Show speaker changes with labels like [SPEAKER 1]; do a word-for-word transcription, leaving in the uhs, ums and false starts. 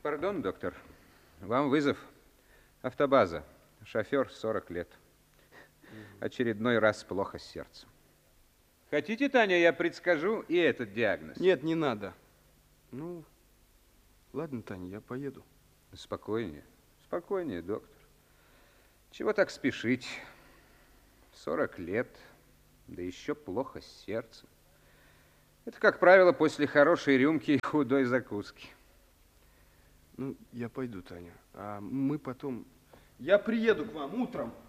[SPEAKER 1] Пардон, доктор. Вам вызов. Автобаза. Шофер, сорок лет. Очередной раз плохо с сердцем. Хотите, Таня, я предскажу и этот диагноз?
[SPEAKER 2] Нет, не надо. Ну, ладно, Таня, я поеду.
[SPEAKER 1] Спокойнее. Спокойнее, доктор. Чего так спешить? сорок лет, да еще плохо с сердцем. Это, как правило, после хорошей рюмки и худой закуски.
[SPEAKER 2] Ну, я пойду, Таня. А мы потом... Я приеду к вам утром.